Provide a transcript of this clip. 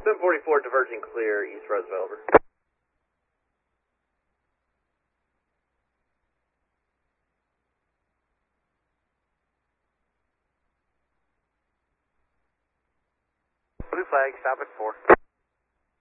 744 diverging clear, East Roosevelt, over. Blue flag, stop at 4.